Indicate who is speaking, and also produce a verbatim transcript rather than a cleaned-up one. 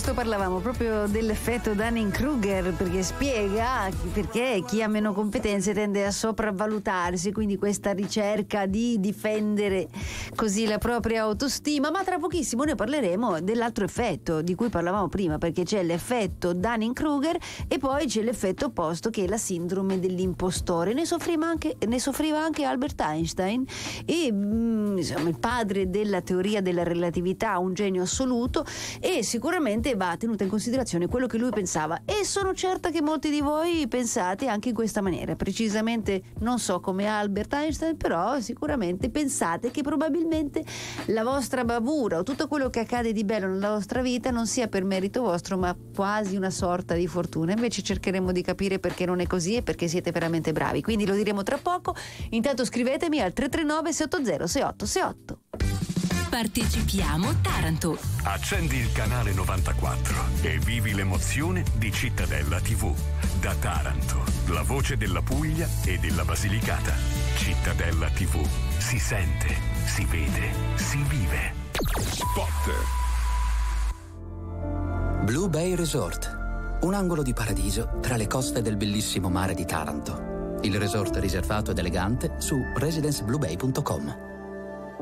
Speaker 1: questo parlavamo proprio dell'effetto Dunning-Kruger, perché spiega perché chi ha meno competenze tende a sopravvalutarsi, quindi questa ricerca di difendere così la propria autostima. Ma tra pochissimo ne parleremo dell'altro effetto di cui parlavamo prima, perché c'è l'effetto Dunning-Kruger e poi c'è l'effetto opposto, che è la sindrome dell'impostore. Ne soffriva anche, ne soffriva anche Albert Einstein, e mm, insomma, il padre della teoria della relatività, un genio assoluto, e sicuramente va tenuto in considerazione quello che lui pensava, e sono certa che molti di voi pensate anche in questa maniera. Precisamente non so come Albert Einstein, però sicuramente pensate che probabilmente la vostra bravura o tutto quello che accade di bello nella vostra vita non sia per merito vostro, ma quasi una sorta di fortuna. Invece cercheremo di capire perché non è così e perché siete veramente bravi, quindi lo diremo tra poco. Intanto scrivetemi al tre tre nove sei otto zero sei otto sei otto.
Speaker 2: Partecipiamo Taranto.
Speaker 3: Accendi il canale novantaquattro e vivi l'emozione di Cittadella tivù. Da Taranto, la voce della Puglia e della Basilicata. Cittadella tivù. Si sente, si vede, si vive. Spot.
Speaker 4: Blue Bay Resort. Un angolo di paradiso tra le coste del bellissimo mare di Taranto. Il resort riservato ed elegante su residence blue bay punto com.